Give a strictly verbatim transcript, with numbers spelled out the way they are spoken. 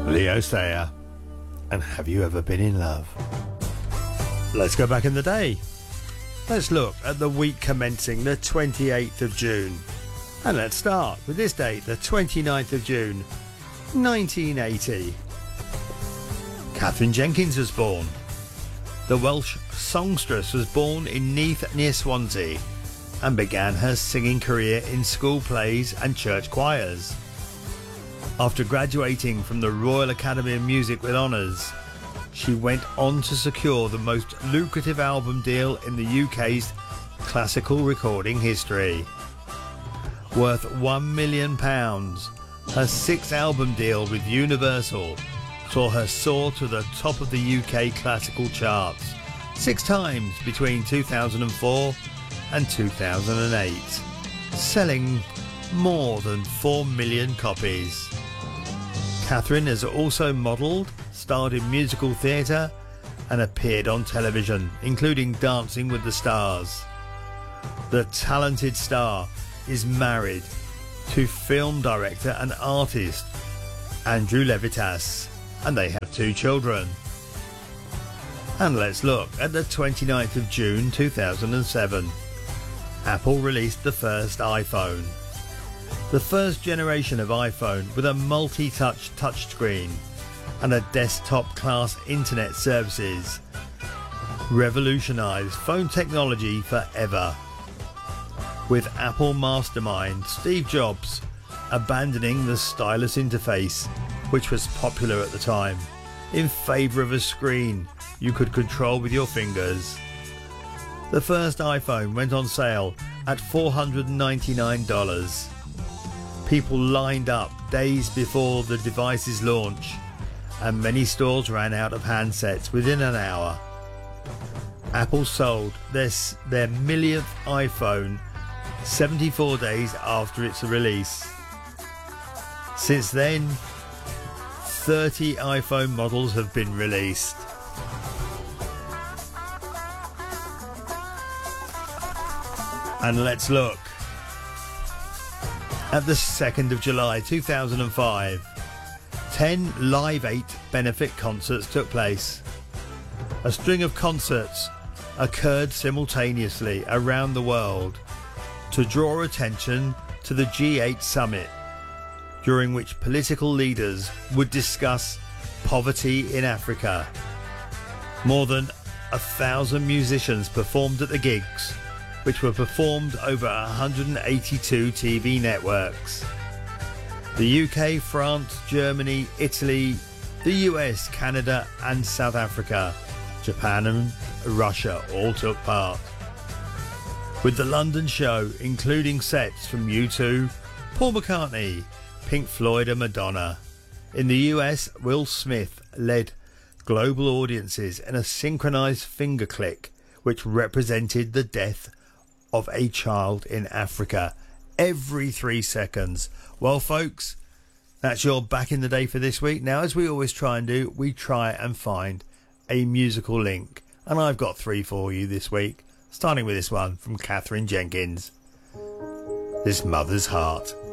Leo Sayer, and Have You Ever Been in Love? Let's go back in the day. Let's look at the week commencing the twenty-eighth of June. And let's start with this date, the twenty-ninth of June, nineteen eighty. Katherine Jenkins was born. The Welsh songstress was born in Neath near Swansea and began her singing career in school plays and church choirs. After graduating from the Royal Academy of Music with honours, she went on to secure the most lucrative album deal in the U K's classical recording history. Worth one million pounds, her sixth album deal with Universal saw her soar to the top of the U K classical charts six times between two thousand four and two thousand eight, selling more than four million copies. Katherine has also modelled, starred in musical theatre and appeared on television, including Dancing with the Stars. The talented star is married to film director and artist Andrew Levitas, and they have two children. And let's look at the twenty-ninth of June two thousand seven. Apple released the first iPhone. The first generation of iPhone with a multi-touch touchscreen and a desktop-class internet services revolutionised phone technology forever. With Apple mastermind Steve Jobs abandoning the stylus interface, which was popular at the time, in favour of a screen you could control with your fingers. The first iPhone went on sale at four hundred ninety-nine dollars. People lined up days before the device's launch, and many stores ran out of handsets within an hour. Apple sold their, their millionth iPhone seventy-four days after its release. Since then, thirty iPhone models have been released. And let's look at the second of July two thousand five. ten Live eight benefit concerts took place. A string of concerts occurred simultaneously around the world to draw attention to the G eight summit, during which political leaders would discuss poverty in Africa. More than a thousand musicians performed at the gigs, which were performed over one hundred eighty-two T V networks. The U K, France, Germany, Italy, the U S, Canada and South Africa, Japan and Russia all took part. With the London show including sets from U two, Paul McCartney, Pink Floyd and Madonna. In the U S, Will Smith led global audiences in a synchronised finger click which represented the death of a child in Africa every three seconds. Well folks, that's your Back in the Day for this week. Now, as we always try and do, we try and find a musical link, and I've got three for you this week, starting with this one from Katherine Jenkins, This Mother's Heart.